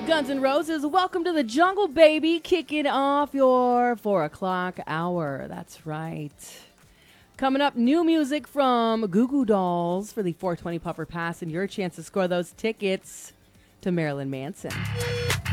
Guns N' Roses, welcome to the Jungle, baby. Kicking off your 4 o'clock hour. That's right. Coming up, new music from Goo Goo Dolls for the 420 Puffer Pass and your chance to score those tickets to Marilyn Manson.